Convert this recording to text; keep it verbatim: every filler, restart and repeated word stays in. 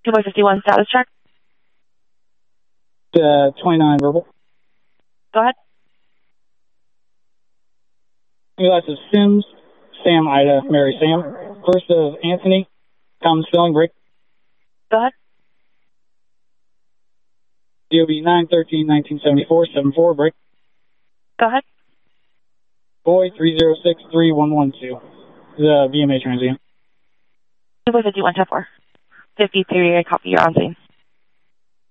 two by fifty-one status check. Uh, twenty-nine verbal. Go ahead. Last is Sims, Sam, Ida, Mary, Sam. First of Anthony, common spelling, break. Go ahead. D O B nine thirteen nineteen seventy-four, seven four, break. Go ahead. Boy three zero six three one one two. The V M A transient. two by fifty-one, ten four. fifty-three, I copy, you're on scene.